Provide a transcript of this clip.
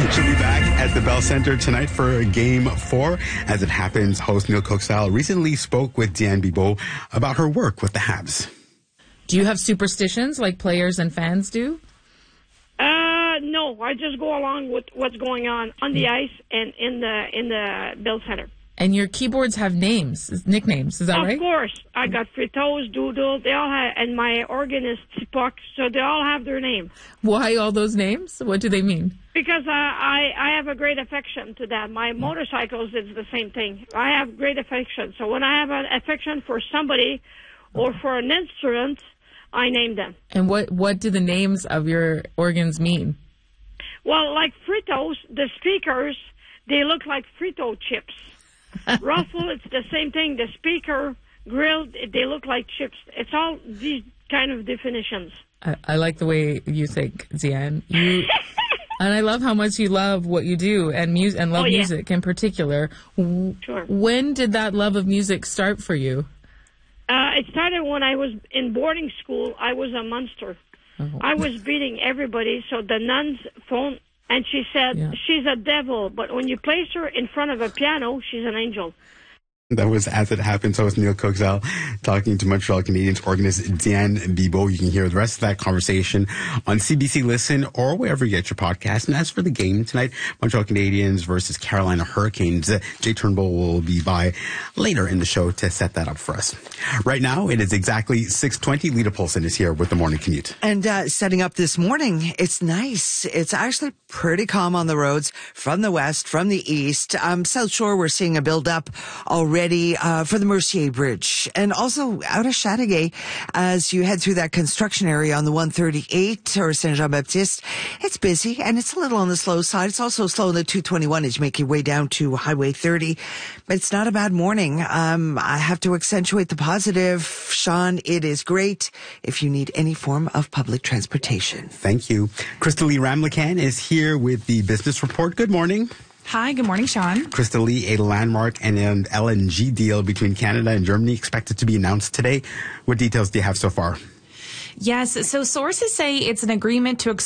She'll be back at the Bell Center tonight for Game 4. As it happens, host Neil Coxell recently spoke with Diane Bibeau about her work with the Habs. Do you have superstitions like players and fans do? No, I just go along with what's going on the ice and in the Bell Center. And your keyboards have names, nicknames, is that right? Of course. I got Fritos, Doodle, they all have, and my organist, Puck, so they all have their name. Why all those names? What do they mean? Because I have a great affection to that. My motorcycles, it's the same thing. I have great affection. So when I have an affection for somebody or for an instrument, I name them. And what do the names of your organs mean? Well, like Fritos, the speakers, they look like Frito chips. Ruffle, it's the same thing. The speaker, grilled, they look like chips. It's all these kind of definitions. I like the way you think, Diane. And I love how much you love what you do and music in particular. Sure. When did that love of music start for you? It started when I was in boarding school. I was a monster. Oh. I was beating everybody, so the nuns phoned, and she said, she's a devil, but when you place her in front of a piano, she's an angel. That was As It Happens host Neil Coxell talking to Montreal Canadiens organist Diane Bibeau. You can hear the rest of that conversation on CBC Listen or wherever you get your podcast. And as for the game tonight, Montreal Canadiens versus Carolina Hurricanes, Jay Turnbull will be by later in the show to set that up for us. Right now, it is exactly 6:20. Lita Polson is here with the Morning Commute. And setting up this morning, it's nice. It's actually pretty calm on the roads from the west, from the east. South Shore, we're seeing a build-up already for the Mercier Bridge, and also out of Chateauguay as you head through that construction area on the 138 or Saint-Jean-Baptiste. It's busy and it's a little on the slow side. It's also slow on the 221 as you make your way down to Highway 30, but it's not a bad morning. I have to accentuate the positive. Sean, it is great if you need any form of public transportation. Thank you. Crystal Lee Ramlakan is here with the Business Report. Good morning. Hi, good morning, Sean. Crystal Lee, a landmark and an LNG deal between Canada and Germany expected to be announced today. What details do you have so far? Yes, so sources say it's an agreement to